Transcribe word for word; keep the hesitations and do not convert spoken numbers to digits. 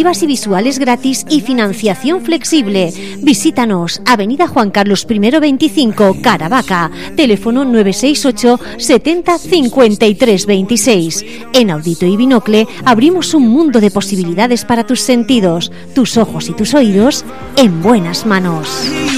auditivas y visuales gratis y financiación flexible. Visítanos, Avenida Juan Carlos I veinticinco, Caravaca, teléfono nueve seis ocho setenta cincuenta y tres veintiséis. En Audito y Binocle abrimos un mundo de posibilidades para tus sentidos, tus ojos y tus oídos en buenas manos.